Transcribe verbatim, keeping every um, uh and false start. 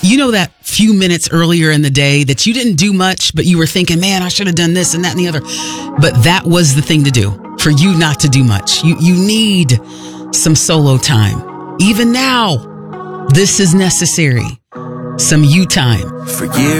You know that few minutes earlier in the day that you didn't do much, but you were thinking, man, I should have done this and that and the other. But that was the thing to do, for you not to do much. You, you need some solo time. Even now, this is necessary. Some you time. For years.